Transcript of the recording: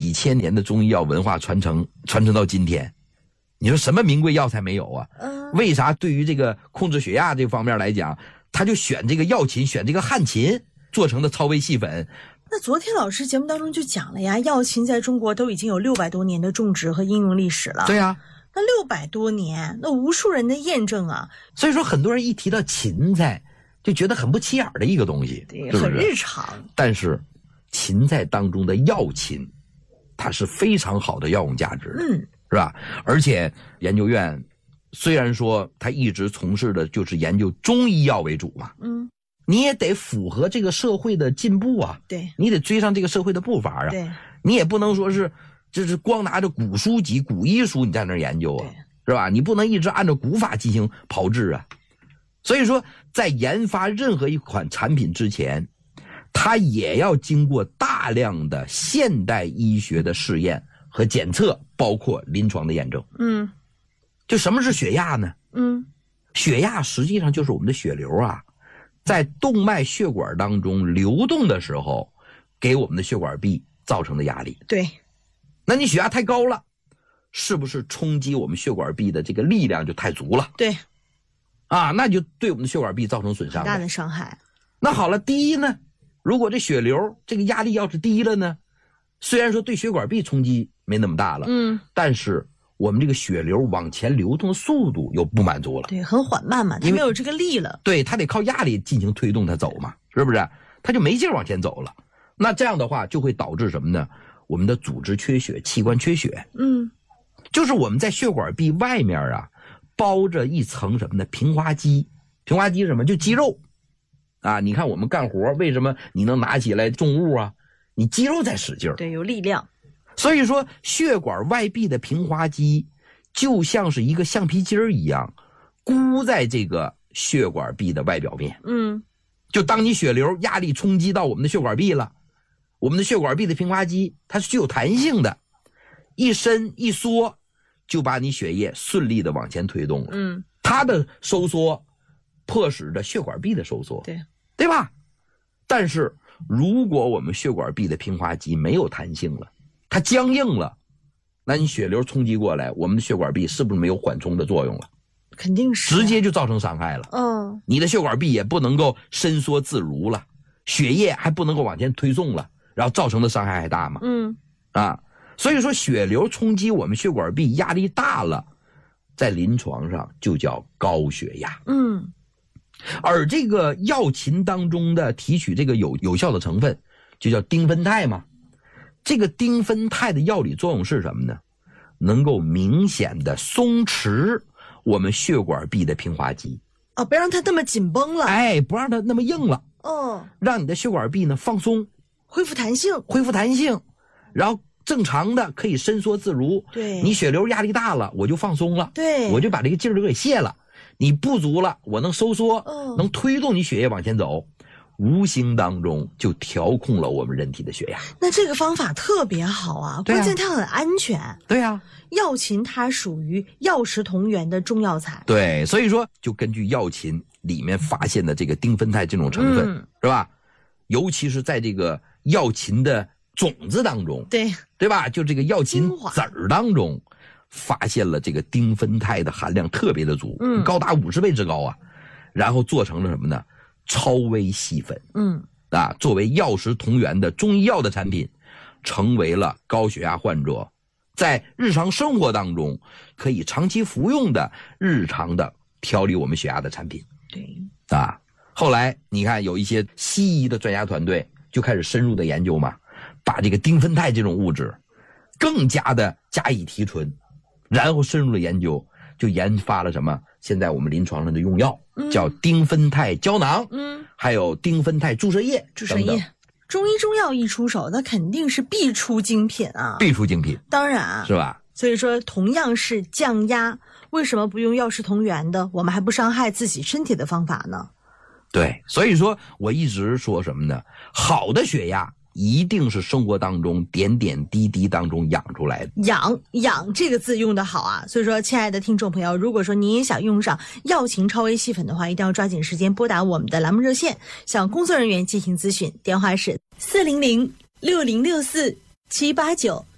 几千年的中医药文化传承到今天，你说什么名贵药材没有啊？为啥对于这个控制血压这方面来讲，他就选这个药芹，选这个汉芹做成的超微细粉？ 那昨天老师节目当中就讲了呀，药芹在中国都已经有600多年的种植和应用历史了。 对啊， 那600多年，那无数人的验证啊。 所以说很多人一提到芹菜就觉得很不起眼的一个东西， 对， 是不是很日常。 但是芹菜当中的药芹，它是非常好的药用价值的，是吧？而且研究院虽然说他一直从事的就是研究中医药为主嘛，你也得符合这个社会的进步啊， 对， 你得追上这个社会的步伐啊， 对， 你也不能说是就是光拿着古书籍、古医书你在那儿研究啊，是吧？你不能一直按照古法进行炮制啊。所以说，在研发任何一款产品之前，它也要经过大量的现代医学的试验和检测，包括临床的验证。就什么是血压呢？血压实际上就是我们的血流啊，在动脉血管当中流动的时候，给我们的血管壁造成的压力。 对， 那你血压太高了，是不是冲击我们血管壁的这个力量就太足了？ 对， 啊，那就对我们的血管壁造成损伤， 很大的伤害。 那好了，低呢？如果这血流这个压力要是低了呢，虽然说对血管壁冲击没那么大了，但是我们这个血流往前流动的速度又不满足了。 对，很缓慢嘛，它没有这个力了。 对，它得靠压力进行推动它走嘛，是不是？它就没劲儿往前走了。那这样的话就会导致什么呢？我们的组织缺血，器官缺血。就是我们在血管壁外面啊，包着一层什么呢？平滑肌。平滑肌是什么？就肌肉。啊，你看我们干活为什么你能拿起来重物啊？你肌肉在使劲儿， 对，有力量。 所以说血管外壁的平滑肌就像是一个橡皮筋儿一样，箍在这个血管壁的外表面。就当你血流压力冲击到我们的血管壁了，我们的血管壁的平滑肌它是具有弹性的，一伸一缩就把你血液顺利的往前推动了。它的收缩迫使着血管壁的收缩，对吧？但是如果我们血管壁的平滑肌没有弹性了，它僵硬了，那你血流冲击过来，我们的血管壁是不是没有缓冲的作用了？ 肯定是， 直接就造成伤害了。你的血管壁也不能够伸缩自如了，血液还不能够往前推送了，然后造成的伤害还大嘛。所以说血流冲击我们血管壁压力大了，在临床上就叫高血压。而这个药芹当中的提取这个有效的成分就叫丁酚肽嘛。这个丁酚肽的药理作用是什么呢？能够明显的松弛我们血管壁的平滑肌。 不让它那么紧绷了。 不让它那么硬了。让你的血管壁呢放松， 恢复弹性， 然后正常的可以伸缩自如。 对， 你血流压力大了，我就放松了。 对， 我就把这个劲儿就给泄了。你不足了，我能收缩，能推动你血液往前走，无形当中就调控了我们人体的血压。 那这个方法特别好啊，关键它很安全。 对啊， 药芹它属于药食同源的中药材。 对，所以说就根据药芹里面发现的这个丁酚肽这种成分，是吧？尤其是在这个药芹的种子当中，对吧？就这个药芹籽儿当中发现了这个丁酚肽的含量特别的足，高达50倍之高啊。然后做成了什么呢？超微细粉。作为药食同源的中医药的产品，成为了高血压患者在日常生活当中可以长期服用的日常的调理我们血压的产品。后来你看有一些西医的专家团队就开始深入的研究嘛，把这个丁酚肽这种物质更加的加以提纯，然后深入的研究，就研发了什么？现在我们临床上的用药，叫丁酚肽胶囊，还有丁酚肽注射液等等。 中医中药一出手，那肯定是必出精品啊！ 必出精品， 当然是吧？ 所以说，同样是降压，为什么不用药食同源的，我们还不伤害自己身体的方法呢？ 对，所以说我一直说什么呢？好的血压一定是生活当中点点滴滴当中养出来的。 养这个字用得好啊！所以说，亲爱的听众朋友，如果说你也想用上药芹超微细粉的话，一定要抓紧时间拨打我们的栏目热线，向工作人员进行咨询，电话是400-6064-789。